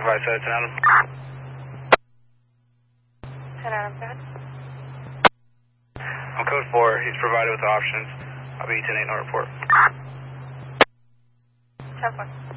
Advise 10 Adam. 10 Adam, go ahead. On code 4, he's provided with options. I'll be 10-8, no report. 10-4.